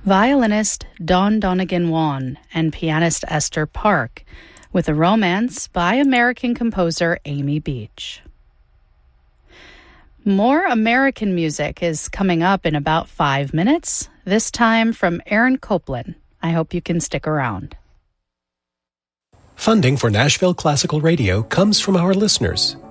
violinist Dawn Donegan Wan and pianist Esther Park, with a romance by American composer Amy Beach. More American music is coming up in about 5 minutes, this time from Aaron Copland. I hope you can stick around. Funding for Nashville Classical Radio comes from our listeners.